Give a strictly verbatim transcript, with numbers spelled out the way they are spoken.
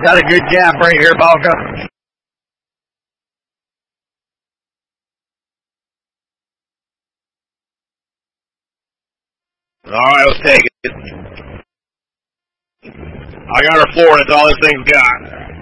Got a good gap right here, Balka. All right, let's take it. I got her floor, and that's all this thing's got.